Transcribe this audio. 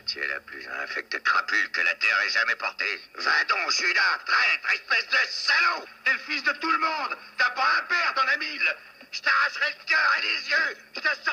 Tu es la plus infecte crapule que la Terre ait jamais portée. Va donc, Judas, traître, espèce de salaud! T'es le fils de tout le monde! T'as pas un père, t'en as mille! Je t'arracherai le cœur et les yeux! Je te